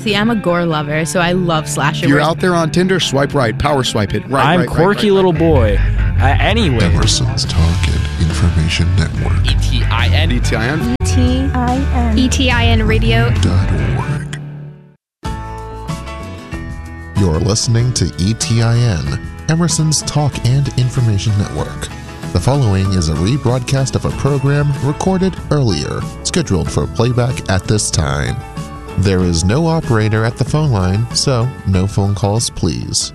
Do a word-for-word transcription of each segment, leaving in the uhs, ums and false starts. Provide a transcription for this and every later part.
See, I'm a gore lover, so I love slasher. If you're words. out there on Tinder, swipe right, power swipe it. Right, I'm right, quirky right, right, little right. boy. Uh, anyway. Emerson's Talk and Information Network. E T I N. E T I N. E T I N. E T I N Radio. Dot org. You're listening to E T I N, Emerson's Talk and Information Network. The following is a rebroadcast of a program recorded earlier, scheduled for playback at this time. There is no operator at the phone line, so no phone calls, please.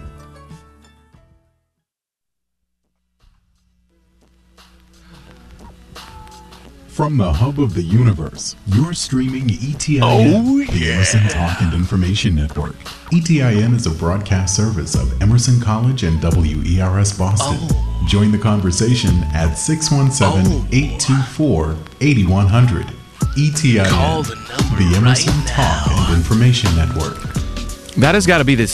From the hub of the universe, you're streaming E T I N, Oh, the yeah. Emerson Talk and Information Network. E T I N is a broadcast service of Emerson College and W E R S Boston. Oh. Join the conversation at six one seven, eight two four, eight one zero zero. E T I N, Call the number the Emerson right Talk now. and Information Network. That has got to be the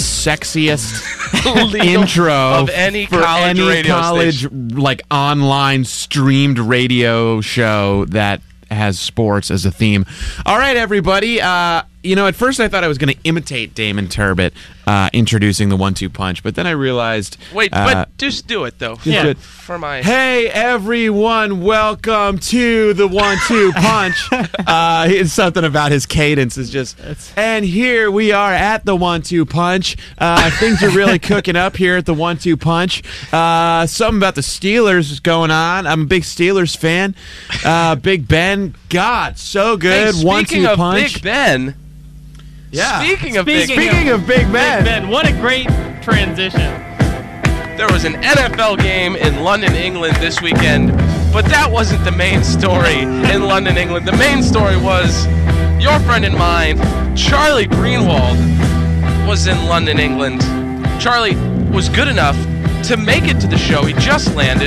sexiest Legal intro of any for college any radio college station. like online streamed radio show that has sports as a theme. All right, everybody. Uh, you know, at first I thought I was going to imitate Damon Turbot uh, introducing the one two punch, but then I realized. Wait, uh, but just do it, though. Yeah. For, do it. for my... Hey everyone, welcome to the one two punch. uh, it's something about his cadence is just, and here we are at the one two punch. Uh, things are really cooking up here at the one two punch. Uh, something about the Steelers is going on. I'm a big Steelers fan. Uh, Big Ben, God, so good. Hey, one speaking two of punch. Big Ben, yeah. speaking of Speaking Big Ben, Speaking of Big Ben, Big Ben, what a great transition. there was an N F L game in London, England this weekend, but that wasn't the main story in London, England. The main story was your friend and mine, Charlie Greenwald, was in London, England. Charlie was good enough to make it to the show. He just landed,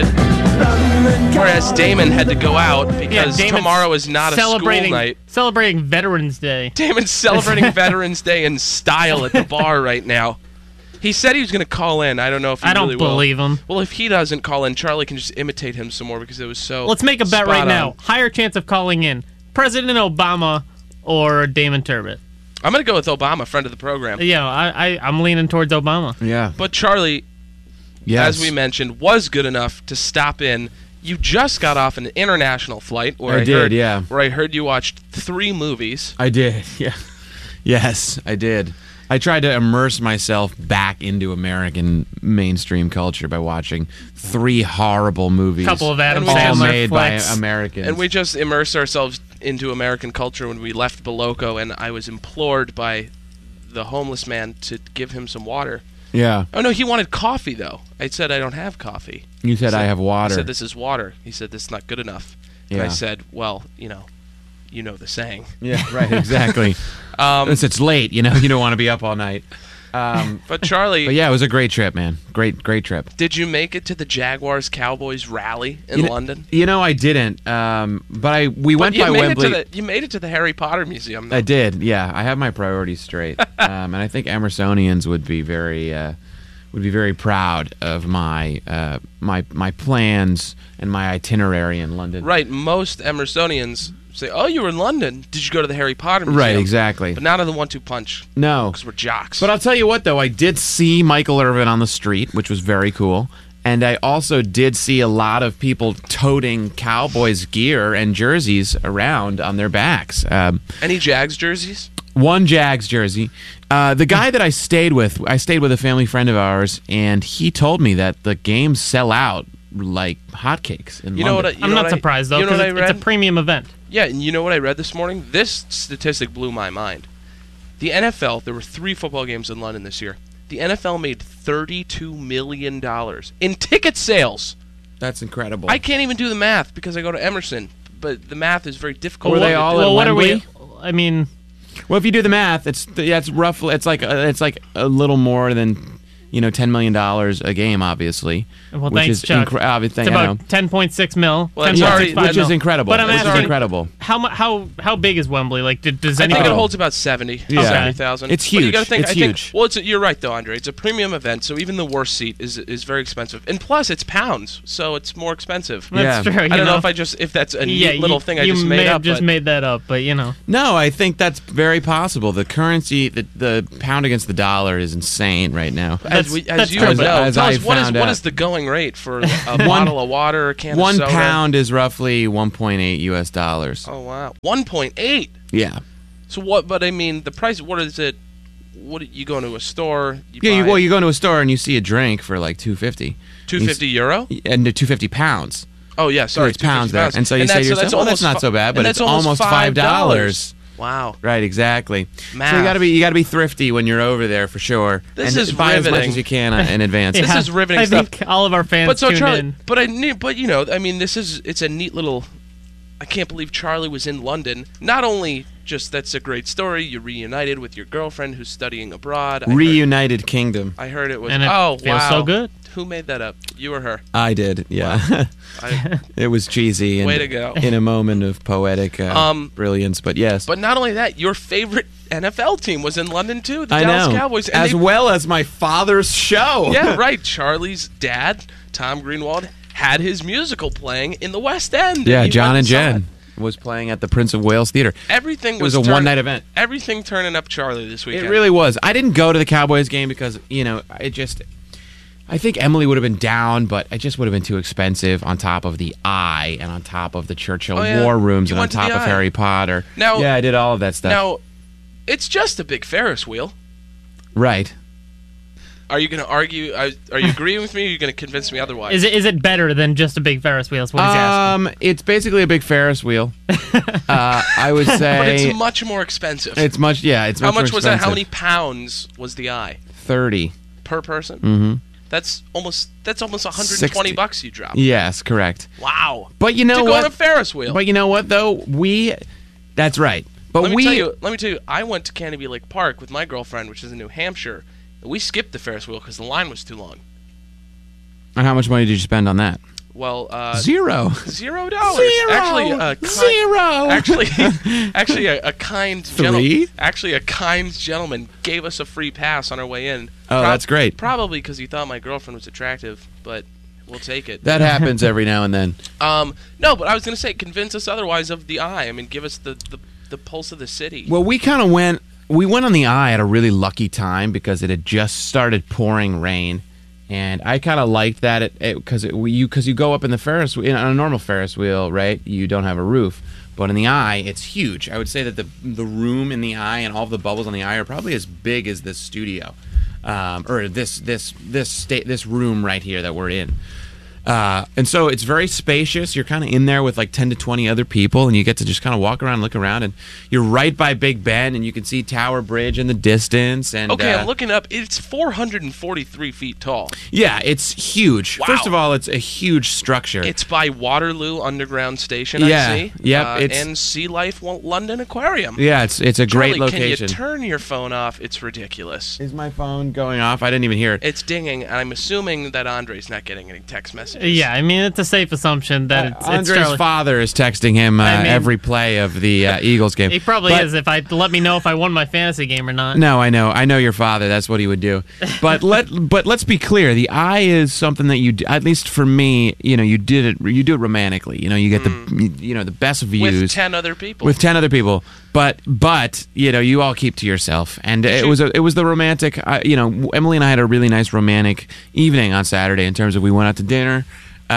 whereas Damon had to go out because Damon's tomorrow is not a school celebrating, night. Celebrating Veterans Day. Damon's celebrating Veterans Day in style at the bar right now. He said he was going to call in. I don't know if he I don't really will. believe him. Well, if he doesn't call in, Charlie can just imitate him some more because it was so. Let's make a bet spot right on. now. Higher chance of calling in President Obama or Damon Turbot. I'm going to go with Obama, friend of the program. Yeah, I, I, I'm leaning towards Obama. yeah, But Charlie, yes. as we mentioned, was good enough to stop in. You just got off an international flight where I I, did, heard, yeah. where I heard you watched three movies. I did, yeah. Yes, I did. I tried to immerse myself back into American mainstream culture by watching three horrible movies. Couple of Adam And we all just- Sandler made by flicks. Americans. And we just immersed ourselves into American culture when we left Boloco, and I was implored by the homeless man to give him some water. yeah. Oh, no, he wanted coffee, though. I said, I don't have coffee. You said, He I have water. I said, this is water. He said, this is not good enough. And I Yeah. said, well, you know, you know the saying. Yeah, right, exactly. Um, Since it's late, you know, you don't want to be up all night. Um, but, Charlie, but yeah, it was a great trip, man. Great, great trip. did you make it to the Jaguars-Cowboys rally in You know- London? You know, I didn't. Um, but I we But went you by made Wembley. It to the, you made it to the Harry Potter Museum, though. I did, yeah. I have my priorities straight, um, and I think Emersonians would be very uh, would be very proud of my uh, my my plans and my itinerary in London. Right, most Emersonians say, oh, you were in London. Did you go to the Harry Potter Museum? Right, exactly. But not on the one two punch, No, because we're jocks. but I'll tell you what, though, I did see Michael Irvin on the street, which was very cool. And I also did see a lot of people toting Cowboys gear and jerseys around on their backs. Um, Any Jags jerseys? One Jags jersey. Uh, the guy that I stayed with, I stayed with a family friend of ours, and he told me that the games sell out like hotcakes in You know what? I, London. you I'm know not what I- surprised, though, you know because what I it's, read? it's a premium event. Yeah, and you know what I read this morning? This statistic blew my mind. The N F L, there were three football games in London this year. The N F L made thirty-two million dollars in ticket sales. That's incredible. I can't even do the math because I go to Emerson, but the math is very difficult. Were they to all do. at Well, what are we? Wembley? I mean, Well, if you do the math, it's yeah, it's roughly it's like uh, it's like a little more than you know, ten million dollars a game, obviously. Well, which thanks, is Chuck. incre- obvi- It's you about know. ten point six mil. Well, ten it's point already- six five which mil. is incredible. But I'm Which is asking, incredible. How mu- how how big is Wembley? Like, did, does I anyone? think it Oh. holds about seventy, Yeah. seventy thousand. It's But you huge. gotta think, It's I think, huge. Well, it's, you're right, though, Andre. It's a premium event, so even the worst seat is is very expensive. And plus, it's pounds, so it's more expensive. That's Yeah. true. I you don't know. know if I just if that's a neat yeah, little you, thing I you just may made have up. just but made that up, but you know. No, I think that's very possible. The currency, the, the pound against the dollar is insane right now. as, That's- we, as that's you true, would but- know, As tell I us what is found what out. is the going rate for a bottle of water, a can One of soda? pound is roughly one point eight U S dollars. Oh wow, one point eight. Yeah. So what? But I mean, the price. What is it? What you go into a store? You Yeah, you, buy well, you go into a store and you see a drink for like two fifty, two fifty euro. and two hundred fifty pounds. Oh yeah, sorry, it's pounds there. two hundred fifty And so you say that's- to yourself, that's "Oh, that's almost not so bad," fi- but and it's that's almost five dollars. Wow. Right, exactly. Math. So you got to be you got to be thrifty when you're over there for sure. This and is buy as much riveting. as you can uh, in advance. This Yeah, is riveting I stuff. think all of our fans But so tuned Charlie, in. but I knew, but you know, I mean, this is it's a neat little. I can't believe Charlie was in London. Not only just that's a great story. You reunited with your girlfriend who's studying abroad. I heard, Reunited Kingdom. I heard it was. And it oh feels wow, so good. Who made that up? You or her? I did, yeah. I, It was cheesy and Way to go. in a moment of poetic uh, Um, brilliance, but yes. but not only that, your favorite N F L team was in London too. The I Dallas know. Cowboys. And as they- well as my father's show. Yeah, right. Charlie's dad, Tom Greenwald, had his musical playing in the West End. Yeah, he John went and saw Jen it. was playing at the Prince of Wales Theater. Everything It was was a turn- one-night event. Everything turning up Charlie this weekend. It really was. I didn't go to the Cowboys game because, you know, it just... I think Emily would have been down, but it just would have been too expensive on top of the Eye and on top of the Churchill Oh, yeah. War Rooms You and on went to top the of Eye. Harry Potter. Now- yeah, I did all of that stuff. Now, it's just a big Ferris wheel. right. Are you going to argue? Are are you agreeing with me? Or are you going to convince me otherwise? Is it is it better than just a big Ferris wheel? Is what he's asking. Um, it's basically a big Ferris wheel. uh, I would But say it's much more expensive. it's much. Yeah, it's How much much more was that? How expensive. many pounds was the eye Thirty. per person? Mm-hmm. That's almost that's almost one hundred twenty sixty. bucks you dropped. Yes, correct. Wow. But you know to go what? on a Ferris wheel. But you know what though? We. That's right. But let me we. tell you. Let me tell you. I went to Canterbury Lake Park with my girlfriend, which is in New Hampshire. We skipped the Ferris wheel because the line was too long. And how much money did you spend on that? Well, uh, Zero. zero dollars. Zero. Actually, a ki- Zero. Actually, actually, a, a kind gentleman. Three? Actually, a kind gentleman gave us a free pass on our way in. Oh, that's great. Probably because he thought my girlfriend was attractive, but we'll take it. That happens every now and then. Um, no, but I was gonna say, convince us otherwise of the Eye. I mean, give us the the, the pulse of the city. Well, we kind of went. We went on the Eye at a really lucky time because it had just started pouring rain, and I kind of liked that because it, it, you because you go up in the Ferris in on a normal Ferris wheel, right? You don't have a roof, but in the Eye, it's huge. I would say that the the room in the Eye and all of the bubbles on the Eye are probably as big as this studio, um, or this this this state this room right here that we're in. Uh, and so it's very spacious. You're kind of in there with like ten to twenty other people, and you get to just kind of walk around, look around, and you're right by Big Ben, and you can see Tower Bridge in the distance. And Okay, uh, I'm looking up. It's four hundred forty-three feet tall. yeah, it's huge. Wow. First of all, it's a huge structure. It's by Waterloo Underground Station, Yeah, I see. yep, Uh, it's- and Sea Life Wa- London Aquarium. yeah, it's it's a great Charlie, location. Can you turn your phone off? It's ridiculous. Is my phone going off? I didn't even hear it. It's dinging, and I'm assuming that Andre's not getting any text messages. Yeah, I mean it's a safe assumption that it's, it's Andre's Charlie. father is texting him uh, I mean- every play of the uh, Eagles game. He probably But- is. If I let me know if I won my fantasy game or not. No, I know. I know your father. That's what he would do. But let but let's be clear. The Eye is something that you do, at least for me, you know, you did it you do it romantically. You know, you get the you know, the best views Hmm. With ten other people. with ten other people. But but, you know, you all keep to yourself. And it you- was a, it was the romantic, uh, you know, Emily and I had a really nice romantic evening on Saturday in terms of we went out to dinner.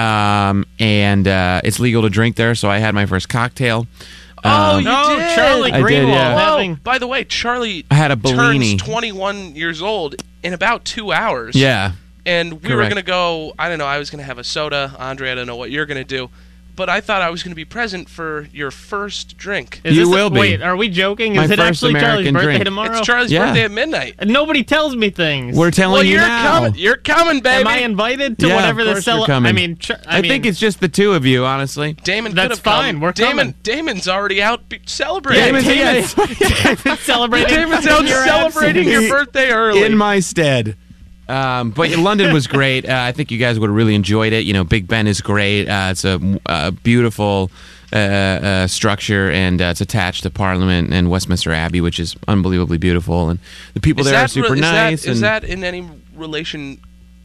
Um, and uh, it's legal to drink there, so I had my first cocktail. Oh, Um, you Oh, did. Charlie I did, Greenwald yeah. Whoa, having. by the way, Charlie I had a Bellini. turns twenty-one years old in about two hours. Yeah. And we were Correct. going to go, I don't know, I was going to have a soda. Andre, I don't know what you're going to do. But I thought I was going to be present for your first drink. Is You this will be. Wait, are we joking? My Is it first actually Charlie's American birthday drink. tomorrow? It's Charlie's Yeah. birthday at midnight. And nobody tells me things. We're telling Well, you you're now. coming. You're coming, baby. Am I invited to Yeah, whatever of the course you're cele- coming. I mean, Ch- I, I mean, think it's just the two of you, honestly. Damon That's could have fine, come. we're Damon, coming. Damon's already out be- celebrating. Damon's- Damon's, yeah. Damon's celebrating. Damon's out in your celebrating absence. your birthday early. In my stead. Um, but London was great. Uh, I think you guys would have really enjoyed it. You know, Big Ben is great. Uh, it's a, a beautiful uh, uh, structure, and uh, it's attached to Parliament and Westminster Abbey, which is unbelievably beautiful. And the people Is there are that super re- is nice. That, is and that in any relation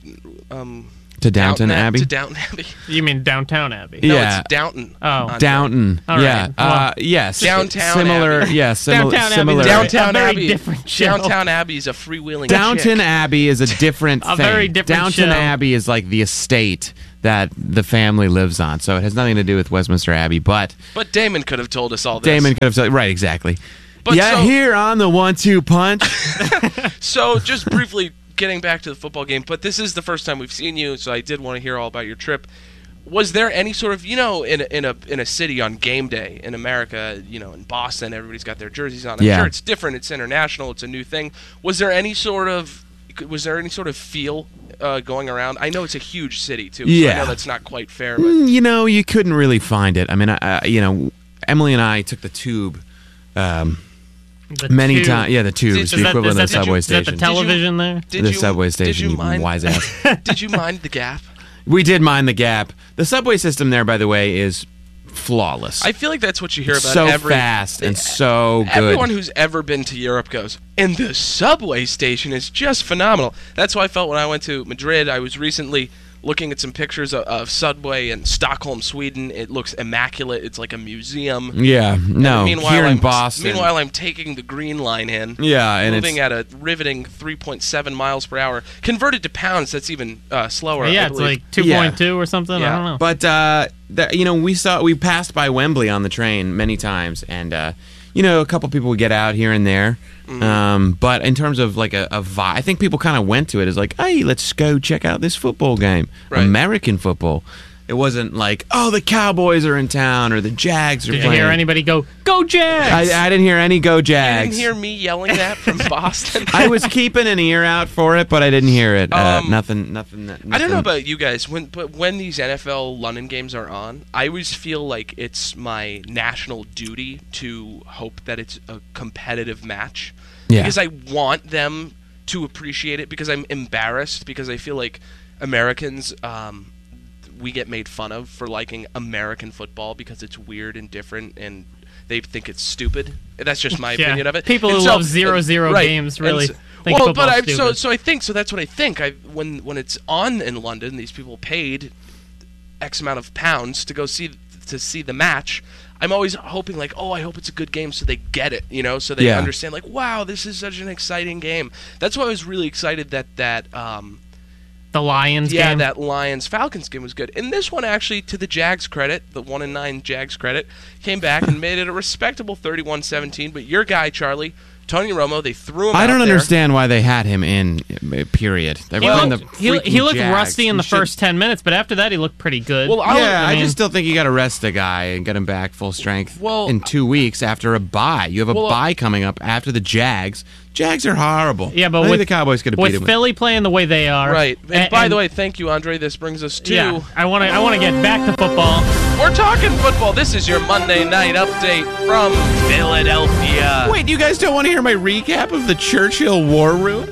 um, to Downton Ab- Abbey? To Downton Abbey. You mean Downtown Abbey? No, Yeah. it's Downton. Oh. Andre. Downton. All yeah. right. Well, uh, yes. Downtown Similar. Abbey. Yeah. Similar. Downtown Abbey similar. is Downtown a very Abbey. different show. Downtown Abbey is a freewheeling Downton chick. Abbey is a different A thing. very different Downton show. Abbey is like the estate that the family lives on, so it has nothing to do with Westminster Abbey. But But Damon could have told us all this. Damon could have said, right, exactly. But yeah, so- here on the one-two punch. So, just briefly getting back to the football game, but this is the first time we've seen you, so I did want to hear all about your trip. Was there any sort of, you know, in a, in a in a city on game day in America, you know, in Boston, everybody's got their jerseys on. I'm Yeah. sure it's different. It's international. It's a new thing. Was there any sort of was there any sort of feel uh, going around? I know it's a huge city too. So I Yeah. know that's not quite fair, but Mm, you know, you couldn't really find it. I mean, I, I, you know, Emily and I took the tube um, The many tube. times. Yeah, the tube is Is the that- equivalent is of the that the- subway is that station. the television there? did the you subway did station, you you mind wise ass. did you mind the gap? We did mind the gap. The subway system there, by the way, is flawless. I feel like that's what you hear about so every fast and so good. Everyone who's ever been to Europe goes, and the subway station is just phenomenal. That's how I felt when I went to Madrid. I was recently looking at some pictures of, of Subway in Stockholm, Sweden. It looks immaculate. It's like a museum. yeah, no. meanwhile, Here in I'm, Boston. Meanwhile, I'm taking the Green Line in. yeah, and moving it's at a riveting three point seven miles per hour. Converted to pounds, that's even uh, slower. Yeah, I it's believe. like two point two or something. Yeah. I don't know. But uh, the, you know, we saw we passed by Wembley on the train many times, and uh, you know, a couple people would get out here and there. Mm-hmm. Um, but in terms of like a, a vibe, I think people kind of went to it as like, hey, let's go check out this football game, Right. American football. It wasn't like, oh, the Cowboys are in town or the Jags are Did you playing. hear anybody go, "Go Jags"? I, I didn't hear any Go You Jags. didn't hear me yelling that from Boston? I was keeping an ear out for it, but I didn't hear it. Uh, Um, nothing, nothing, nothing. I don't know about you guys, when but when these N F L London games are on, I always feel like it's my national duty to hope that it's a competitive match. Yeah. Because I want them to appreciate it, because I'm embarrassed, because I feel like Americans, um, we get made fun of for liking American football because it's weird and different, and they think it's stupid. That's just my Yeah. opinion of it. People And who so- love zero zero right. games And really so- think well, football's but I so stupid. so I think so. That's what I think. I when when it's on in London, these people paid X amount of pounds to go see to see the match. I'm always hoping like, oh, I hope it's a good game, so they get it, you know, so they Yeah. understand like, wow, this is such an exciting game. That's why I was really excited that that um, The Lions yeah, game. that Lions Falcons game was good. And this one actually, to the Jags credit, the one and nine Jags credit, came back and made it a respectable thirty-one seventeen. But your guy, Charlie, Tony Romo, they threw him I out don't there. understand why they had him in. uh, Period. They He were in looked, the he, freaking he looked Jags. rusty in You the should- first ten minutes, but after that he looked pretty good. Well, I'll- Yeah, I, mean- just still think you got to rest the guy and get him back full strength Well, in two weeks after a bye. You have a well, bye coming up after the Jags. Jags are horrible. yeah, but I think with the Cowboys could have beat with them. Philly playing the way they are, Right. And, and- by the and- way, thank you, Andre. This brings us to yeah, I want to I want to get back to football. we're talking football. This is your Monday night update from Philadelphia. Wait, you guys don't want to hear my recap of the Churchill War Room?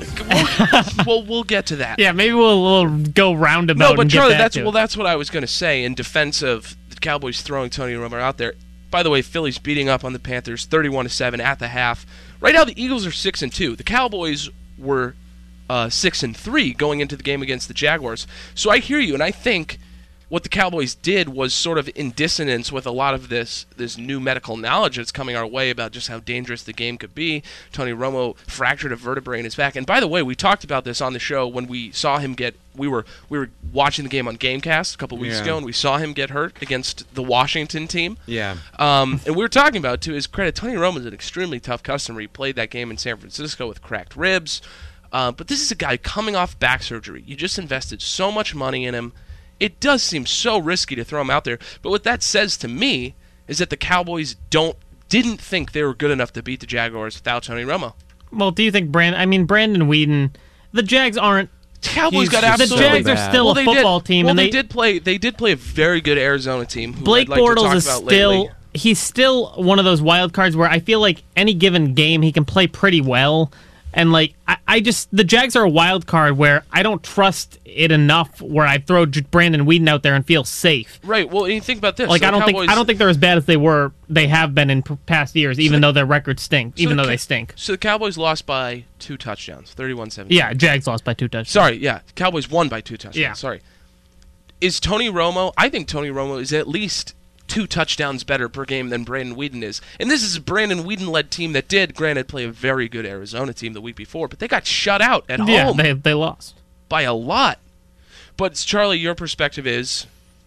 well, we'll get to that. Yeah, maybe we'll, we'll go roundabout. No, but and get Charlie, back that's to it. well, that's what I was going to say in defense of the Cowboys throwing Tony Romo out there. By the way, Philly's beating up on the Panthers, thirty-one to seven at the half. Right now, the Eagles are six and two. The Cowboys were uh, six and three going into the game against the Jaguars. So I hear you, and I think what the Cowboys did was sort of in dissonance with a lot of this this new medical knowledge that's coming our way about just how dangerous the game could be. Tony Romo fractured a vertebrae in his back, and by the way, we talked about this on the show when we saw him get. We were we were watching the game on GameCast a couple weeks Yeah. ago, and we saw him get hurt against the Washington team. Yeah. Um, and we were talking about, to his credit, Tony Romo is an extremely tough customer. He played that game in San Francisco with cracked ribs. Uh, but this is a guy coming off back surgery. You just invested so much money in him. It does seem so risky to throw him out there. But what that says to me is that the Cowboys don't didn't think they were good enough to beat the Jaguars without Tony Romo. Well, do you think Brand? I mean, Brandon Whedon. The Jags aren't. The Cowboys He's got just The absolutely. Jags are bad. still well, a they football did, team, well, and they, they, did play. They did play a very good Arizona team. Who Blake I'd like to Bortles talk is about still. lately. He's still one of those wild cards where I feel like any given game he can play pretty well. And, like, I, I just, the Jags are a wild card where I don't trust it enough where I throw J- Brandon Weeden out there and feel safe. Right. Well, you think about this. Like, so I don't Cowboys, think I don't think they're as bad as they were, they have been in p- past years, even the- though their records stink, so even the though Ca- they stink. So the Cowboys lost by two touchdowns, thirty-one seventeen. Yeah, Jags lost by two touchdowns. Sorry, yeah. Cowboys won by two touchdowns. Yeah. Sorry. Is Tony Romo, I think Tony Romo is at least two touchdowns better per game than Brandon Weeden is. And this is a Brandon Weeden-led team that did, granted, play a very good Arizona team the week before, but they got shut out at Yeah, home they they lost. by a lot. But, Charlie, your perspective is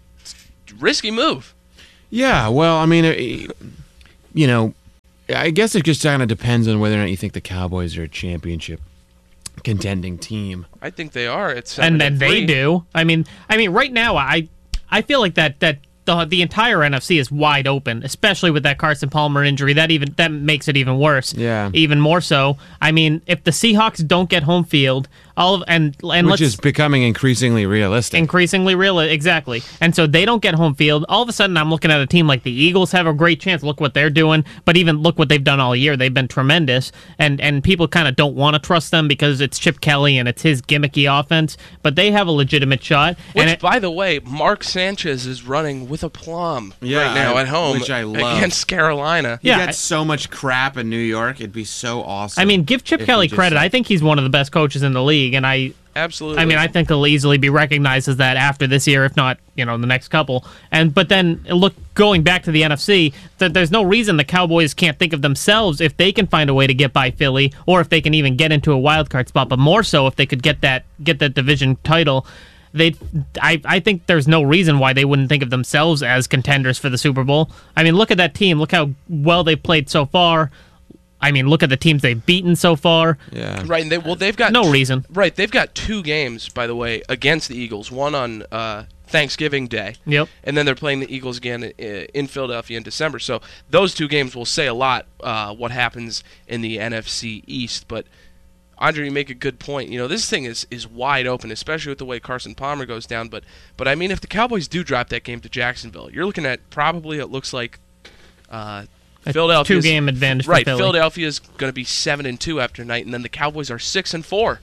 risky move. Yeah, well, I mean, uh, you know, I guess it just kind of depends on whether or not you think the Cowboys are a championship contending team. I think they are. It's And then they do. I mean, I mean, right now, I I feel like that that the the entire N F C is wide open, especially with that Carson Palmer injury. That even that makes it even worse. Yeah. Even more so. I mean, if the Seahawks don't get home field, all of and and Which let's is becoming increasingly realistic. increasingly real, exactly. And so they don't get home field. All of a sudden, I'm looking at a team like the Eagles have a great chance. Look what they're doing. But even look what they've done all year. They've been tremendous. And and people kind of don't want to trust them because it's Chip Kelly and it's his gimmicky offense. But they have a legitimate shot. Which, and it, by the way, Mark Sanchez is running with aplomb Yeah, right now I- at home which I love. against Carolina. He Yeah, gets so much crap in New York. It'd be so awesome. I mean, give Chip if Kelly he just- credit. I think he's one of the best coaches in the league. And I. Absolutely. I mean, I think he'll easily be recognized as that after this year, if not, you know, the next couple. And but then look, going back to the N F C, that there's no reason the Cowboys can't think of themselves if they can find a way to get by Philly, or if they can even get into a wild card spot. But more so, if they could get that get that division title, they, I, I think there's no reason why they wouldn't think of themselves as contenders for the Super Bowl. I mean, look at that team. Look how well they've played so far. I mean, look at the teams they've beaten so far. Yeah. Right, and they, well, they've got No reason. Right, they've got two games, by the way, against the Eagles. One on uh, Thanksgiving Day. Yep. And then they're playing the Eagles again in Philadelphia in December. So those two games will say a lot uh, what happens in the N F C East. But Andre, you make a good point. You know, this thing is, is wide open, especially with the way Carson Palmer goes down. But but I mean, if the Cowboys do drop that game to Jacksonville, you're looking at probably it looks like. Uh, Philadelphia two-game advantage for right. Philly. Philadelphia is going to be seven and two after night, and then the Cowboys are six and four.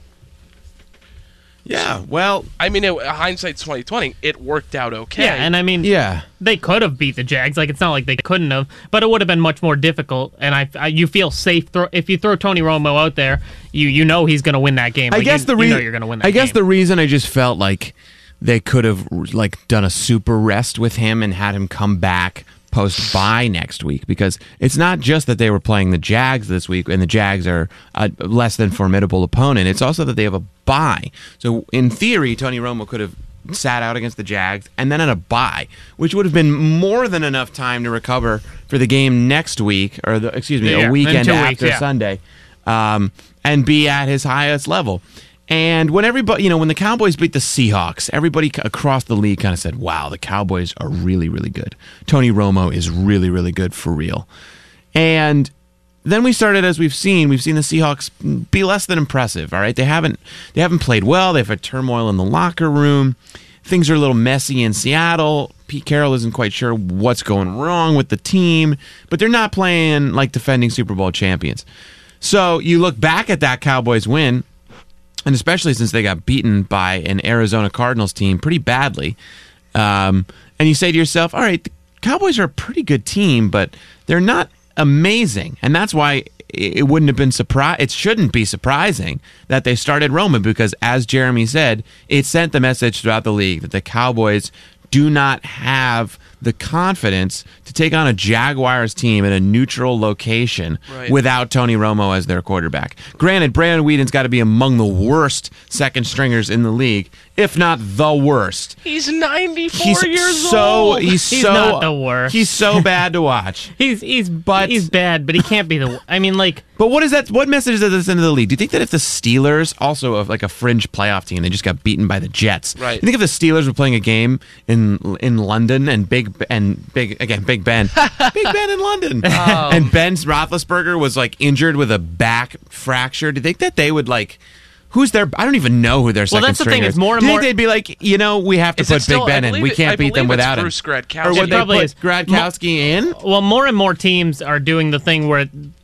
Yeah, well, I mean, it, hindsight's twenty twenty. It worked out okay. Yeah, and I mean, yeah. they could have beat the Jags. Like, it's not like they couldn't have, but it would have been much more difficult. And I, I you feel safe throw, if you throw Tony Romo out there. You you know he's going to win that game. I Like, guess you, the you reason know you're going to win that I guess game. the reason I just felt like they could have like done a super rest with him and had him come back post bye next week, because it's not just that they were playing the Jags this week and the Jags are a less than formidable opponent. It's also that they have a bye. So in theory, Tony Romo could have sat out against the Jags and then had a bye, which would have been more than enough time to recover for the game next week, or the, excuse me, Yeah, a in weekend two after weeks, yeah. Sunday, um, and be at his highest level. And when everybody, you know, when the Cowboys beat the Seahawks, everybody c- across the league kind of said, wow, the Cowboys are really, really good. Tony Romo is really, really good for real. And then we started, as we've seen, we've seen the Seahawks be less than impressive, all right? They haven't they haven't played well. They've had turmoil in the locker room. Things are a little messy in Seattle. Pete Carroll isn't quite sure what's going wrong with the team, but they're not playing like defending Super Bowl champions. So you look back at that Cowboys win, and especially since they got beaten by an Arizona Cardinals team pretty badly, um, and you say to yourself, all right, the Cowboys are a pretty good team, but they're not amazing. And that's why it wouldn't have been surpri- it shouldn't be surprising that they started Roman, because as Jeremy said, it sent the message throughout the league that the Cowboys do not have the confidence to take on a Jaguars team in a neutral location Right. without Tony Romo as their quarterback. Granted, Brandon Weeden's got to be among the worst second stringers in the league, if not the worst. He's ninety-four He's years so old. he's, He's so not the worst. He's so bad to watch. He's he's But- he's bad, but he can't be the. I mean, like, But what is that? What message does this send to the league? Do you think that if the Steelers, also of like a fringe playoff team, they just got beaten by the Jets? Right. You think if the Steelers were playing a game in in London and Big and Big again Big Ben, Big Ben in London, and Ben Roethlisberger was like injured with a back fracture? Do you think that they would like? Who's their? I don't even know who their second that's the thing, stringer is more and Do you more- think they'd be like, you know, we have to Is it put still- Big I Ben in. believe We it- can't I beat them believe it's without him. Bruce Gradkowski. Or It would they probably put is. Gradkowski in? well, more and more teams are doing the thing where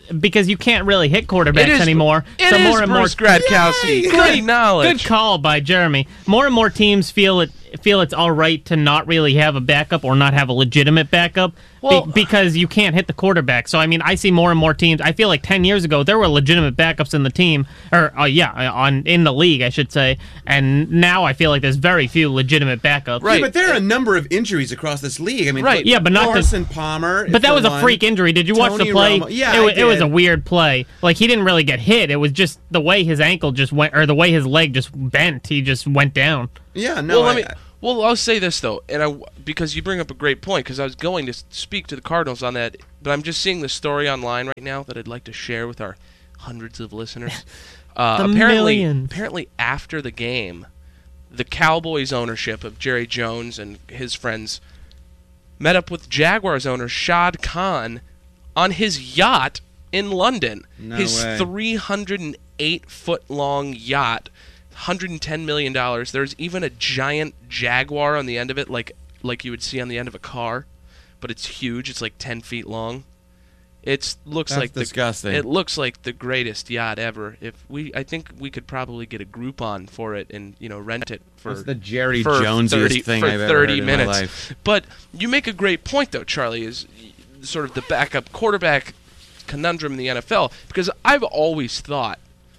because you can't really hit quarterbacks It is- anymore. It so is more and more Bruce Gradkowski. Good knowledge. Good call by Jeremy. More and more teams feel it feel it's all right to not really have a backup or not have a legitimate backup Well- be- because you can't hit the quarterback. So I mean, I see more and more teams. I feel like ten years ago there were legitimate backups in the team, or uh, yeah, on in the league, I should say. And now I feel like there's very few legitimate backups. Right. Yeah, but there are a number of injuries across this league. I mean, Right. Yeah, but not the- Carson Palmer. But that for was a one. freak injury. Did you watch Tony the play? Romo. Yeah, it, wa- I it was did. a weird play. Like he didn't really get hit. It was just the way his ankle just went, or the way his leg just bent. He just went down. Yeah, no. well, let I- me. Well, I'll say this though, and I because you bring up a great point, because I was going to speak to the Cardinals on that, but I'm just seeing the story online right now that I'd like to share with our hundreds of listeners. Uh, The apparently, millions. apparently after the game, the Cowboys ownership of Jerry Jones and his friends met up with Jaguars owner Shad Khan on his yacht in London. No his way. three hundred eight foot long yacht. one hundred ten million dollars. There's even a giant Jaguar on the end of it, like like you would see on the end of a car, but it's huge. It's like ten feet long. It looks That's like the, disgusting. It looks like the greatest yacht ever. If we, I think we could probably get a Groupon for it and you know rent it for That's the Jerry for Jonesiest thirty, thing for I've ever thirty heard in minutes. my life. But you make a great point though, Charlie. Is sort of the backup quarterback conundrum in the N F L, because I've always thought,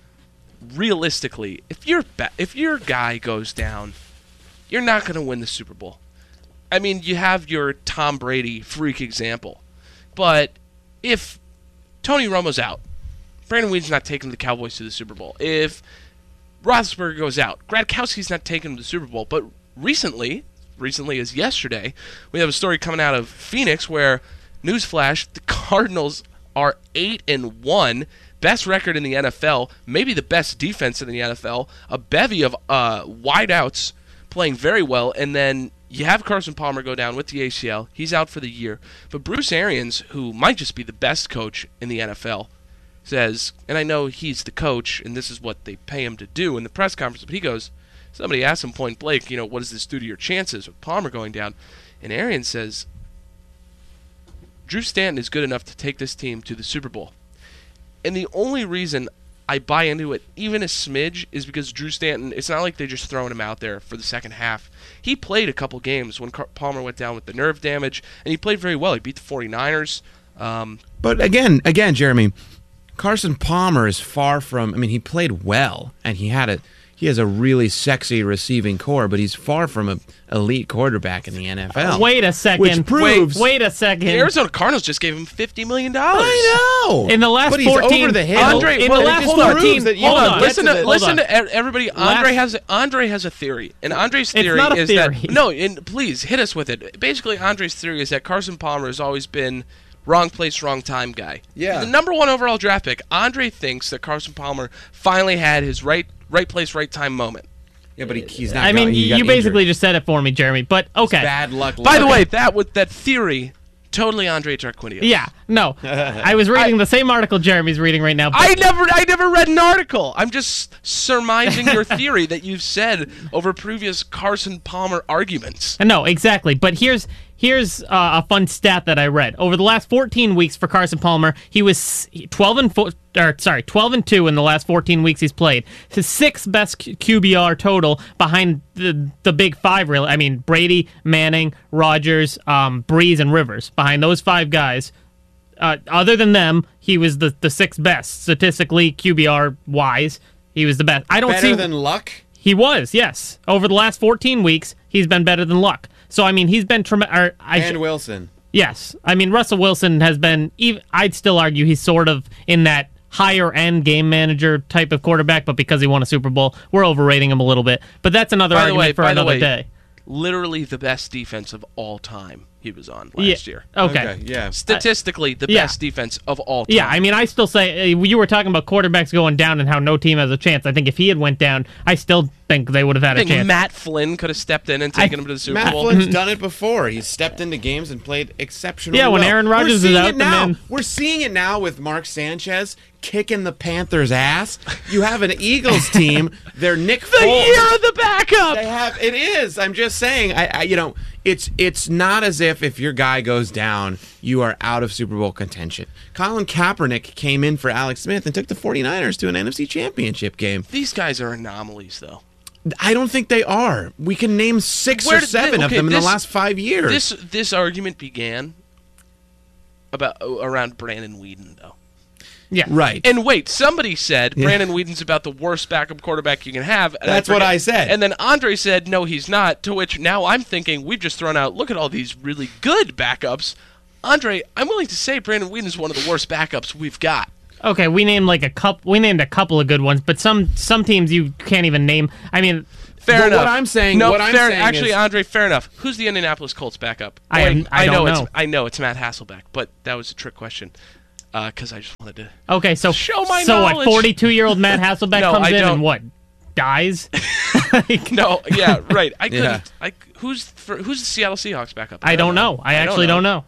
realistically, if your ba- if your guy goes down, you're not going to win the Super Bowl. I mean, you have your Tom Brady freak example, but if Tony Romo's out, Brandon Weed's not taking the Cowboys to the Super Bowl. If Roethlisberger goes out, Gradkowski's not taking him to the Super Bowl. But recently, recently as yesterday, we have a story coming out of Phoenix where, newsflash, the Cardinals are eight and one. Best record in the N F L, maybe the best defense in the N F L, a bevy of uh, wideouts playing very well, and then you have Carson Palmer go down with the A C L. He's out for the year. But Bruce Arians, who might just be the best coach in the N F L, says, and I know he's the coach, and this is what they pay him to do in the press conference, but he goes, somebody asked him point blank, you know, what does this do to your chances with Palmer going down? And Arians says, Drew Stanton is good enough to take this team to the Super Bowl. And the only reason I buy into it, even a smidge, is because Drew Stanton, it's not like they're just throwing him out there for the second half. He played a couple games when Car- Palmer went down with the nerve damage, and he played very well. He beat the 49ers. Um, But again, again, Jeremy, Carson Palmer is far from. I mean, he played well, and he had a he has a really sexy receiving core, but he's far from an elite quarterback in the N F L. Wait a second. Which proves- Wait, wait a second. the Arizona Cardinals just gave him fifty million dollars. I know. In the last but he's fourteen over the hill. Andre, in well, the last hold on, fourteen, that you hold can on. get Listen to to the- listen hold on. to e- everybody. Andre has Andre has a theory, and Andre's It's theory not a is theory. that no, and please hit us with it. Basically, Andre's theory is that Carson Palmer has always been wrong place, wrong time guy. Yeah. The number one overall draft pick. Andre thinks that Carson Palmer finally had his right right place, right time moment. Yeah, but he, he's not. I mean, got- he got you basically injured. just said it for me, Jeremy. But okay. bad luck. By the luck. way, that with that theory, totally Andre Tarquinius. Yeah, no. I was reading the same article Jeremy's reading right now. But I never, I never read an article. I'm just surmising your theory that you've said over previous Carson Palmer arguments. No, exactly. But here's here's uh, a fun stat that I read. Over the last fourteen weeks for Carson Palmer, he was twelve and four, or sorry, twelve and two in the last fourteen weeks he's played. His sixth best Q B R total behind the the big five. Really, I mean Brady, Manning, Rodgers, um, Breeze, and Rivers. Behind those five guys. Uh, other than them, he was the, the sixth best statistically Q B R wise. He was the best. I don't better see than luck. He was, yes. Over the last fourteen weeks, he's been better than Luck. So I mean, he's been tremendous. And Wilson. Yes, I mean Russell Wilson has been. Even, I'd still argue he's sort of in that higher end game manager type of quarterback, but because he won a Super Bowl, we're overrating him a little bit. But that's another By the argument way, for by the another way, day. Literally the best defense of all time he was on Yeah. last year. Okay. Yeah. Statistically, the Yeah. best defense of all time. Yeah, I mean, I still say uh, you were talking about quarterbacks going down and how no team has a chance. I think if he had went down, I still think they would have had I a think chance. Matt Flynn could have stepped in and taken him to the Super Matt Bowl. Flynn's done it before. He's stepped into games and played exceptionally Yeah, when well. Aaron Rodgers We're is seeing out, it the now. man- We're seeing it now with Mark Sanchez kicking the Panthers' ass. You have an Eagles team. They're Nick The Foles. year of the backup. They have. It is. I'm just saying. I, I. You know. it's it's not as if if your guy goes down, you are out of Super Bowl contention. Colin Kaepernick came in for Alex Smith and took the 49ers to an N F C Championship game. These guys are anomalies, though. I don't think they are. We can name six Where or did seven they- of okay, them in this- the last five years. This this argument began about around Brandon Weeden, though. Yeah. right. And wait, somebody said Yeah. Brandon Weeden's about the worst backup quarterback you can have. And That's what forget- I said. And then Andre said, no, he's not, to which now I'm thinking we've just thrown out, look at all these really good backups. Andre, I'm willing to say Brandon Weeden is one of the worst backups we've got. Okay, we named like a couple. We named a couple of good ones, but some some teams you can't even name. I mean, Fair But enough. what I'm saying- no, what I'm fair, saying actually, is- Andre, fair enough. Who's the Indianapolis Colts backup? I am- I know don't it's know. I know it's Matt Hasselbeck, but that was a trick question because I just wanted to. okay, so Show my so knowledge. what? forty-two-year-old Matt Hasselbeck No, comes I in don't. and what? Dies? Like, No, yeah, right. I couldn't. Yeah. I who's for, who's the Seattle Seahawks backup? I don't know. I actually don't know.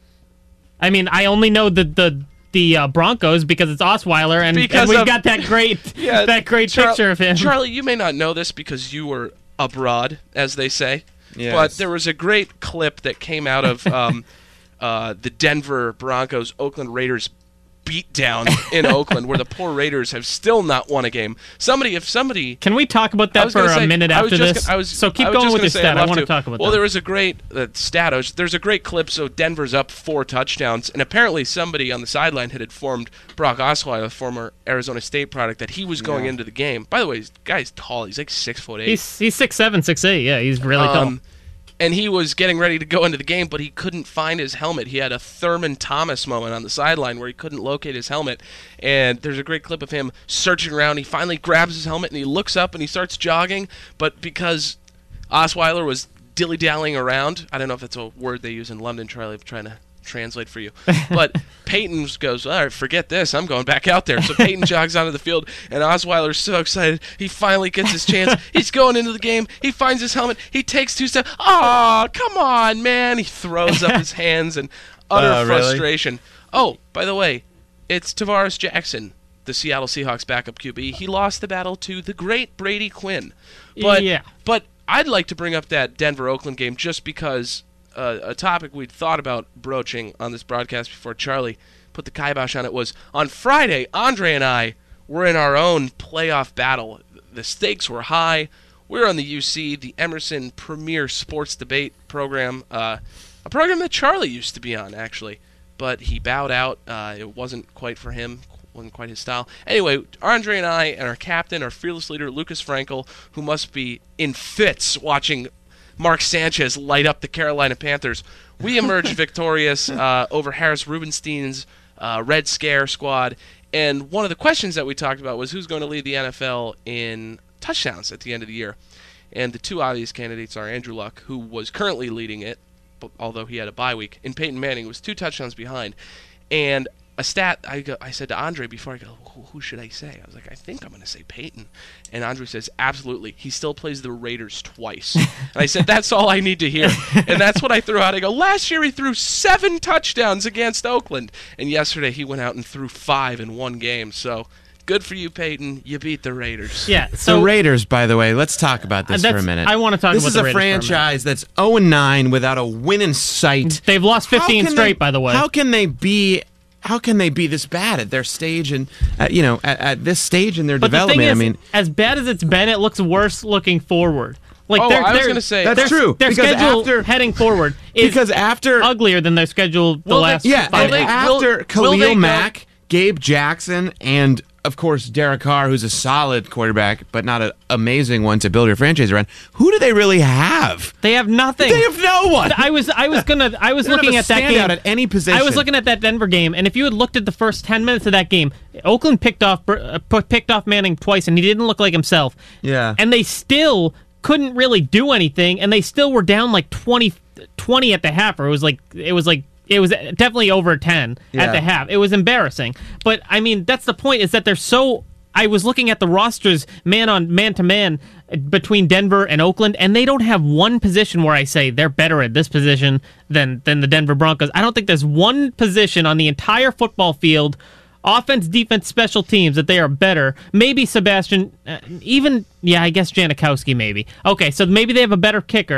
I mean, I only know the the the uh, Broncos because it's Osweiler, and, Because and we've of- got that great Yeah, that great Char- picture of him. Charlie, you may not know this because you were abroad, as they say. Yes. But there was a great clip that came out of um, uh, the Denver Broncos Oakland Raiders beatdown in Oakland, where the poor Raiders have still not won a game. Somebody, if somebody. Can we talk about I that was for gonna a say- minute I was after just this? gonna- I was, so keep I was going just with gonna your say stat. I'd I love want to talk about Well, that. there was a great uh, stat. I was- There's a great clip. So Denver's up four touchdowns, and apparently somebody on the sideline had informed Brock Osweiler, former Arizona State product, that he was going into the game. By the way, this guy's tall. He's like six foot eight. He's he's six seven, six eight. Yeah, he's really tall. Um, and he was getting ready to go into the game, but he couldn't find his helmet. He had a Thurman Thomas moment on the sideline where he couldn't locate his helmet. And there's a great clip of him searching around. He finally grabs his helmet and he looks up and he starts jogging. But because Osweiler was dilly-dallying around, I don't know if that's a word they use in London, Charlie, I'm trying to translate for you. But Peyton goes, all right, forget this. I'm going back out there. So Peyton jogs onto the field, and Osweiler's so excited. He finally gets his chance. He's going into the game. He finds his helmet. He takes two steps. Oh, come on, man. He throws up his hands in utter Uh, really? frustration. Oh, by the way, it's Tavares Jackson, the Seattle Seahawks backup Q B. He lost the battle to the great Brady Quinn. But, Yeah. But I'd like to bring up that Denver-Oakland game just because uh, a topic we'd thought about broaching on this broadcast before Charlie put the kibosh on it was on Friday, Andre and I were in our own playoff battle. The stakes were high. We were on the U C, the Emerson Premier Sports Debate program, uh, a program that Charlie used to be on, actually. But he bowed out. Uh, it wasn't quite for him, wasn't quite his style. Anyway, Andre and I and our captain, our fearless leader, Lucas Frankel, who must be in fits watching Mark Sanchez light up the Carolina Panthers, we emerged victorious uh, over Harris Rubenstein's uh, Red Scare squad. And one of the questions that we talked about was who's going to lead the N F L in touchdowns at the end of the year. And the two obvious candidates are Andrew Luck, who was currently leading it, but although he had a bye week, and Peyton Manning was two touchdowns behind. And a stat, I, go, I said to Andre before I go, who, who should I say? I was like, I think I'm going to say Peyton. And Andre says, absolutely. He still plays the Raiders twice. And I said, that's all I need to hear. And that's what I threw out. I go, last year he threw seven touchdowns against Oakland. And yesterday he went out and threw five in one game. So good for you, Peyton. You beat the Raiders. Yeah. So the Raiders, by the way, let's talk about this That's- for a minute. I wanna talk this about is the a Raiders for a minute. franchise that's oh and nine without a win in sight. they've lost How fifteen can straight, they- by the way. How can they be? How can they be this bad at their stage and uh, you know at, at this stage in their But the development? thing is, I mean, as bad as it's been, it looks worse looking forward. Like Oh, they're, I was they're- gonna say- That's their, true, Their because schedule after- heading forward is because after uglier than their schedule the Will they- last yeah, five and they- weeks. will- after will Khalil they go- Mack, Gabe Jackson, and of course Derek Carr, who's a solid quarterback but not an amazing one to build your franchise around. Who do they really have? They have nothing. They have no one. I was I was gonna I was They don't looking have at a that game standout at any position. I was looking at that Denver game, and if you had looked at the first ten minutes of that game, Oakland picked off uh, picked off Manning twice, and he didn't look like himself. Yeah. and they still couldn't really do anything, and they still were down like twenty, twenty at the half, or it was like it was like. It was definitely over ten Yeah. at the half. It was embarrassing. But, I mean, that's the point, is that they're so... I was looking at the rosters man on man to man between Denver and Oakland, and they don't have one position where I say they're better at this position than, than the Denver Broncos. I don't think there's one position on the entire football field, offense, defense, special teams, that they are better. Maybe Sebastian... Uh, even... Yeah, I guess Janikowski maybe. Okay, so maybe they have a better kicker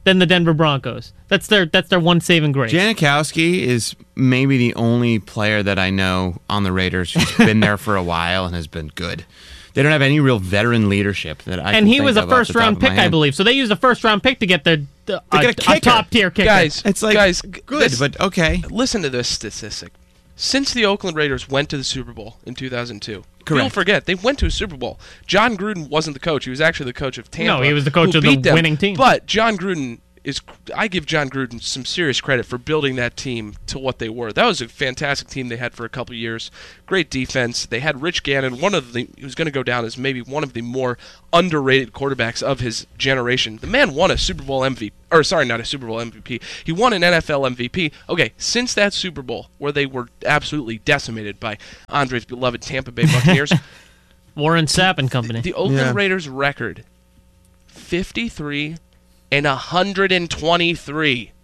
than the Denver Broncos. That's their that's their one saving grace. Janikowski is maybe the only player that I know on the Raiders who's been there for a while and has been good. They don't have any real veteran leadership that I. And can he think was a of off the first top round of my pick, I head. believe. So they used a first round pick to get their uh, a, get a a kicker. top tier kicker. Guys, It's like guys, good, this- but okay. listen to this statistic. Since the Oakland Raiders went to the Super Bowl in two thousand two, people Correct. forget they went to a Super Bowl. John Gruden wasn't the coach; he was actually the coach of Tampa. No, he was the coach who of the beat them. winning team. But John Gruden is. I give John Gruden some serious credit for building that team to what they were. That was a fantastic team they had for a couple years. Great defense. They had Rich Gannon, one of the who's going to go down as maybe one of the more underrated quarterbacks of his generation. The man won a Super Bowl M V P. Or sorry, not a Super Bowl M V P. He won an N F L M V P. Okay, since that Super Bowl where they were absolutely decimated by Andre's beloved Tampa Bay Buccaneers, Warren Sapp and company. the Oakland Yeah. Raiders record fifty-three and one hundred twenty-three.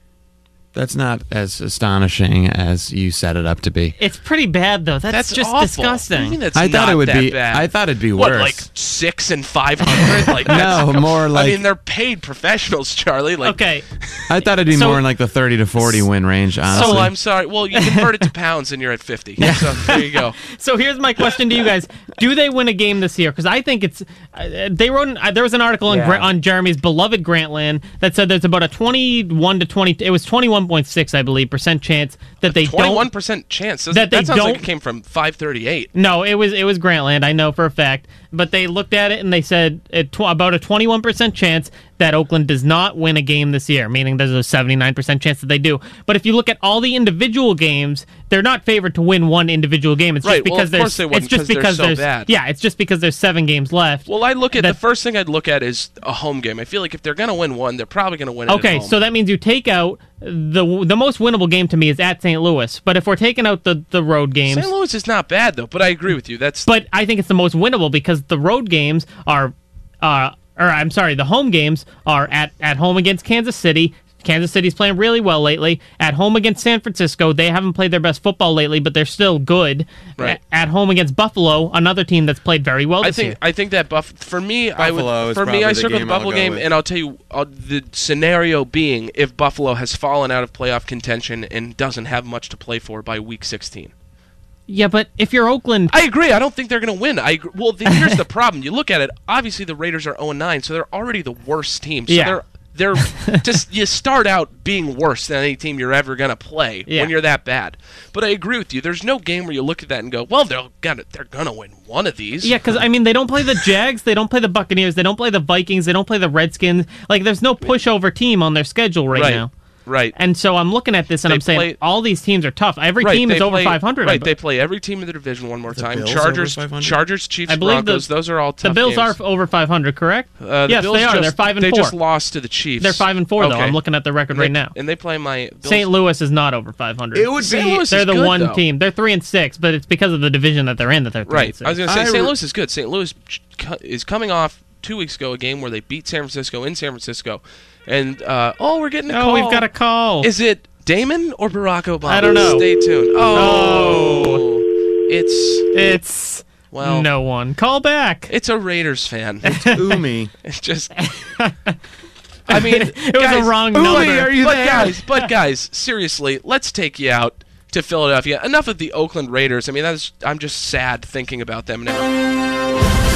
That's not as astonishing as you set it up to be. It's pretty bad though. That's, That's just awful. disgusting. What do you mean that's I thought not it would that be. bad? I thought it'd be What, worse. like six and five hundred? Like that's, No, more like- I mean, they're paid professionals, Charlie. Like, Okay, I thought it'd be So- more in like the thirty to forty win range. Honestly, so I'm sorry. Well, you convert it to pounds, and you're at fifty. So there you go. so here's my question to you guys: do they win a game this year? Because I think it's. Uh, they wrote. An, uh, there was an article in Yeah. Gra- on Jeremy's beloved Grantland that said there's about a twenty-one to twenty. It was twenty-one point six, I believe, percent chance that they Twenty-one don't. percent chance. That, That they that sounds like don't- it came from five thirty-eight. No, it was it was Grantland. I know for a fact. But they looked at it and they said it tw- about a twenty-one percent chance that Oakland does not win a game this year, meaning there's a seventy-nine percent chance that they do. But if you look at all the individual games, they're not favored to win one individual game. It's Right, just well, because of there's course they wouldn't, it's just 'cause they're because so there's bad. yeah, it's just because there's seven games left. Well, I look at That- the first thing I'd look at is a home game. I feel like if they're going to win one, they're probably going to win it. Okay, at home. so that means you take out the the most winnable game to me is at Saint Louis. But if we're taking out the, the road games, Saint Louis is not bad though, but I agree with you. That's but I think it's the most winnable because the road games are, uh, or I'm sorry, the home games are at, at home against Kansas City. Kansas City's playing really well lately. At home against San Francisco, they haven't played their best football lately, but they're still good. Right. A- At home against Buffalo, another team that's played very well I this think year. I think that buff for me I Buffalo would is for me probably I the circle the game I'll Buffalo go game with. and I'll tell you uh, the scenario being if Buffalo has fallen out of playoff contention and doesn't have much to play for by week sixteen. Yeah, but if you're Oakland, I agree. I don't think they're going to win. I agree. Well, the, here's the problem. You look at it. Obviously, the Raiders are oh and nine, so they're already the worst team. So Yeah. they're they're just you start out being worse than any team you're ever going to play Yeah. when you're that bad. But I agree with you. There's no game where you look at that and go, "Well, they're gonna they're going to win one of these." yeah, because I mean, they don't play the Jags, they don't play the Buccaneers, they don't play the Vikings, they don't play the Redskins. Like, there's no pushover team on their schedule right, Right. now. Right. And so I'm looking at this and They I'm saying play- all these teams are tough. Every Right, team they is over play- five hundred. Right, I- they play every team in the division one more time. Bills Chargers, over five hundred? Chargers, Chiefs, I believe Broncos. the- those are all tough the Bills games. are over five hundred, correct? Uh, the yes, Bills they are. Just, They're five and they four. just lost to the Chiefs. They're five and four though. Okay. I'm looking at the record And right they, now. and they play my Bills. Saint Louis is not over five hundred. It would Saint be. Louis They're is the good, one though. team. They're three and six, but it's because of the division that they're in that they're three Right. and six. I was going to say I Saint re- Louis is good. Saint Louis ch- co- is coming off two weeks ago a game where they beat San Francisco in San Francisco, and uh, oh, we're getting a oh, call. we've got a call. Is it Damon or Barack Obama? I don't know. Stay tuned. Oh, it's It's well, no one. Call back. it's a Raiders fan. Umi. It's just. I mean, It was guys, a wrong Uli, number. Are you but there? guys, but guys, seriously, let's take you out to Philadelphia. Enough of the Oakland Raiders. I mean, that's I'm just sad thinking about them now.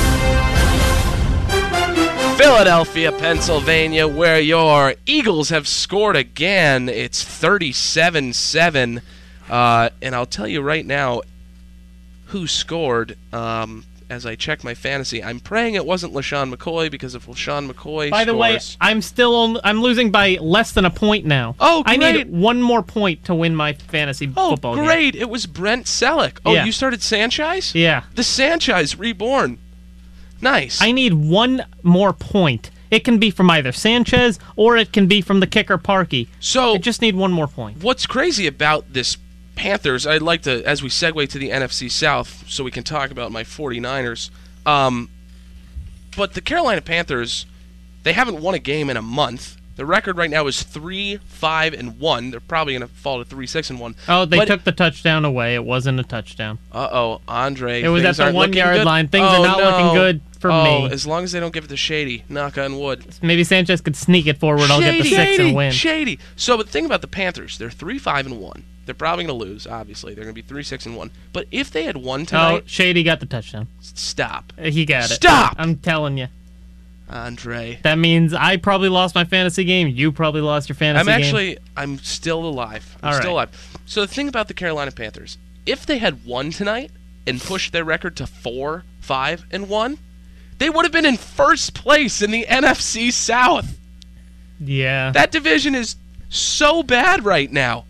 Philadelphia, Pennsylvania, where your Eagles have scored again. It's thirty-seven seven. Uh, and I'll tell you right now who scored. Um, as I check my fantasy, I'm praying it wasn't LaShawn McCoy, because if LaShawn McCoy By the way, scores- I'm still on, I'm losing by less than a point now. Oh, I great. need one more point to win my fantasy Oh, football game. great. It was Brent Selleck. Oh, Yeah. you started Sanchez? Yeah. The Sanchez reborn. Nice. I need one more point. It can be from either Sanchez or it can be from the kicker Parkey. so, I just need one more point. what's crazy about this Panthers, I'd like to, as we segue to the N F C South, so we can talk about my 49ers, um, but the Carolina Panthers, they haven't won a game in a month, The record right now is three, five, and one. They're probably going to fall to three, six, and one. Oh, they but, took the touchdown away. It wasn't a touchdown. Uh-oh, Andre. It was at the one-yard line. Things oh, are not no. looking good for oh, me. As long as they don't give it to Shady. Knock on wood. Maybe Sanchez could sneak it forward. I'll get the six Shady, and win. Shady. So, but the thing about the Panthers, they're three, five, and one. They're probably going to lose, obviously. They're going to be three, six, and one. But if they had won tonight... Oh, Shady got the touchdown. Stop. He got it. Stop! I'm telling you. Andre. That means I probably lost my fantasy game. You probably lost your fantasy I'm game. actually, I'm still alive. I'm All still right. alive. So the thing about the Carolina Panthers, if they had won tonight and pushed their record to four, five, and one, they would have been in first place in the N F C South. Yeah. That division is so bad right now.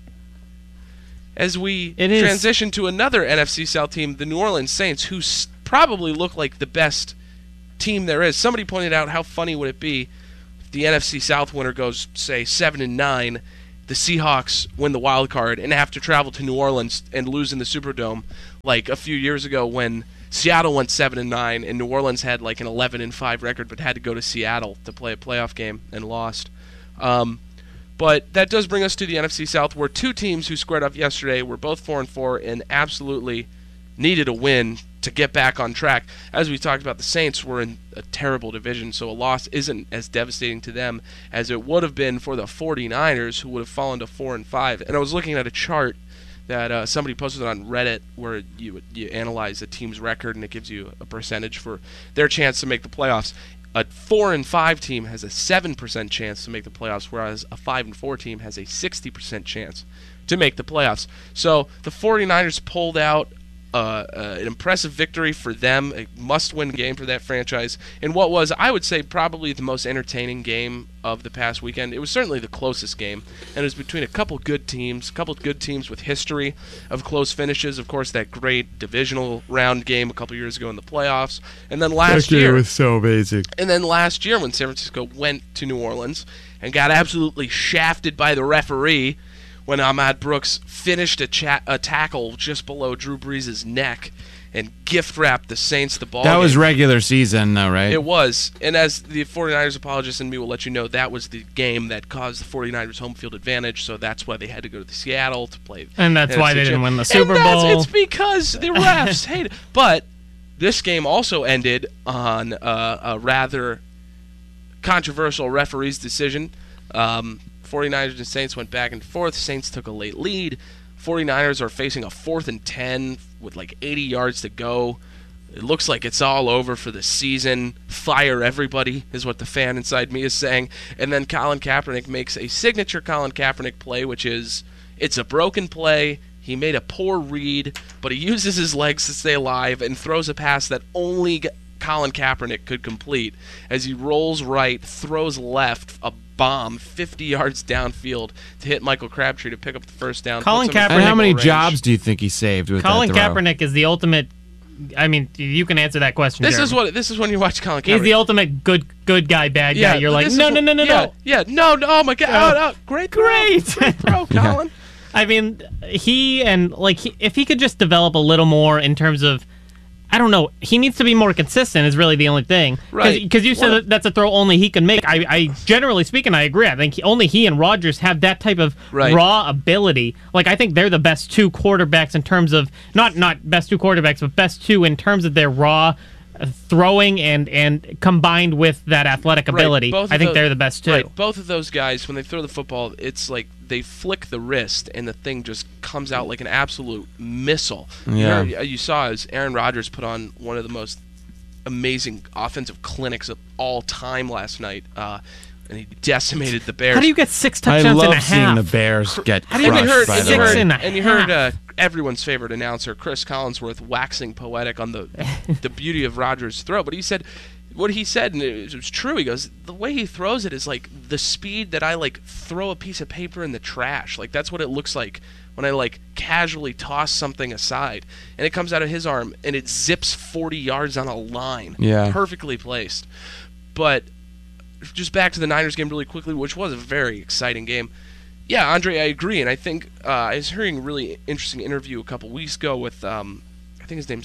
As we It is. transition to another N F C South team, the New Orleans Saints, who s- probably look like the best team there is. Somebody pointed out how funny would it be if the N F C South winner goes, say, seven and nine, the Seahawks win the wild card and have to travel to New Orleans and lose in the Superdome, like a few years ago when Seattle went seven and nine and New Orleans had like an eleven and five record, but had to go to Seattle to play a playoff game and lost. Um, but that does bring us to the N F C South, where two teams who squared up yesterday were both four and four and absolutely needed a win to get back on track. As we talked about, the Saints were in a terrible division, so a loss isn't as devastating to them as it would have been for the 49ers, who would have fallen to four and five. And I was looking at a chart that uh, somebody posted on Reddit where you you analyze a team's record and it gives you a percentage for their chance to make the playoffs. A four and five team has a seven percent chance to make the playoffs, whereas a five and four team has a sixty percent chance to make the playoffs. So the 49ers pulled out Uh, uh, an impressive victory for them, a must-win game for that franchise, in what was, I would say, probably the most entertaining game of the past weekend. It was certainly the closest game, and it was between a couple good teams, a couple good teams with history of close finishes. Of course, that great divisional round game a couple years ago in the playoffs, and then last That year, was so basic. and then last year when San Francisco went to New Orleans and got absolutely shafted by the referee when Ahmad Brooks finished a, cha- a tackle just below Drew Brees' neck and gift-wrapped the Saints the ball That game. was regular season, though, right? It was. And as the 49ers apologist in me will let you know, that was the game that caused the 49ers home field advantage, so that's why they had to go to Seattle to play. And that's N F C why they didn't champ- win the Super and that's- Bowl. It's because the refs hate it. But this game also ended on uh, a rather controversial referee's decision. Um, 49ers and Saints went back and forth. Saints took a late lead. 49ers are facing a fourth and ten with like eighty yards to go. It looks like it's all over for the season. Fire everybody is what the fan inside me is saying. And then Colin Kaepernick makes a signature Colin Kaepernick play, which is it's a broken play. He made a poor read, but he uses his legs to stay alive and throws a pass that only Colin Kaepernick could complete as he rolls right, throws left, a bomb fifty yards downfield to hit Michael Crabtree to pick up the first down. Colin puts him in Kaepernick- And how many field goal range. jobs do you think he saved with Colin that throw? Kaepernick is the ultimate. I mean, you can answer that question. This Jeremy. is what this is when you watch Colin Kaepernick. He's the ultimate good good guy, bad guy. You're but like, this is no, what- no, no, no, yeah, no. Yeah, no, no, oh my God, Oh. oh, no, great, throw, Great. great throw, Colin. I mean, he and like he, if he could just develop a little more in terms of, I don't know, he needs to be more consistent. Is really the only thing, Right. Because you said Well- that that's a throw only he can make. I, I generally speaking, I agree. I think he, only he and Rodgers have that type of Right. raw ability. Like I think they're the best two quarterbacks in terms of not not best two quarterbacks, but best two in terms of their raw uh, throwing and and combined with that athletic ability. Both I of think those- they're the best two. Right, both of those guys, when they throw the football, it's like they flick the wrist and the thing just comes out like an absolute missile. Yeah. You, heard- you saw as Aaron Rodgers put on one of the most amazing offensive clinics of all time last night, uh, and he decimated the Bears. How do you get six I touchdowns love in a seeing half? the Bears get How do you and crushed, you heard, by and the you six way. in a heard, and you heard uh, half? everyone's favorite announcer, Chris Collinsworth, waxing poetic on the the beauty of Rodgers' throw. But he said, what he said, and it was true. He goes, the way he throws it is like the speed that I like throw a piece of paper in the trash. Like that's what it looks like when I like casually toss something aside, and it comes out of his arm and it zips forty yards on a line, Yeah. perfectly placed. But just back to the Niners game really quickly, which was a very exciting game. Yeah, Andre, I agree, and I think uh, I was hearing a really interesting interview a couple weeks ago with, um, I think his name's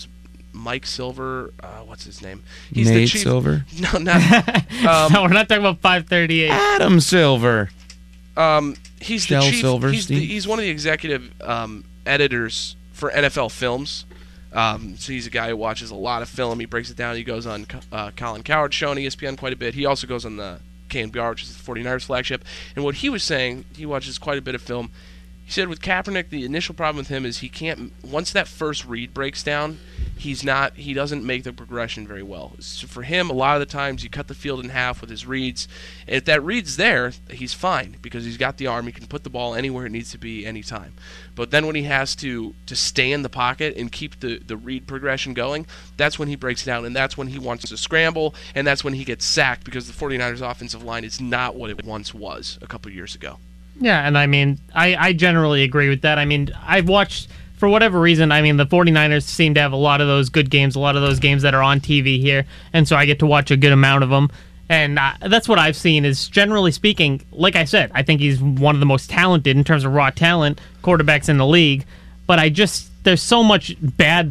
Mike Silver. Uh, what's his name? He's Nate the chief. Silver? No, not. Um, no, we're not talking about five thirty-eight. Adam Silver. Um, he's Shel the chief. Silverstein? He's, the, he's one of the executive um, editors for N F L Films. Um, so he's a guy who watches a lot of film. He breaks it down. He goes on uh, Colin Cowherd's show on E S P N quite a bit. He also goes on the K N B R, which is the forty-niners flagship. And what he was saying, he watches quite a bit of film. He said with Kaepernick, the initial problem with him is he can't. Once that first read breaks down, he's not. He doesn't make the progression very well. So for him, a lot of the times you cut the field in half with his reads. And if that read's there, he's fine because he's got the arm. He can put the ball anywhere it needs to be anytime. But then when he has to to stay in the pocket and keep the the read progression going, that's when he breaks down, and that's when he wants to scramble, and that's when he gets sacked because the forty-niners offensive line is not what it once was a couple years ago. Yeah, and I mean, I, I generally agree with that. I mean, I've watched, for whatever reason, I mean, the forty-niners seem to have a lot of those good games, a lot of those games that are on T V here, and so I get to watch a good amount of them. And uh, that's what I've seen is, generally speaking, like I said, I think he's one of the most talented in terms of raw talent quarterbacks in the league, but I just, there's so much bad